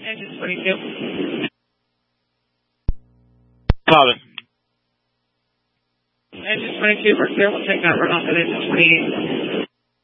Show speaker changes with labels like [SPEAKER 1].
[SPEAKER 1] Engine 22.
[SPEAKER 2] Clouding.
[SPEAKER 1] Engine 22, we're clear. We'll take that run off at engine 28.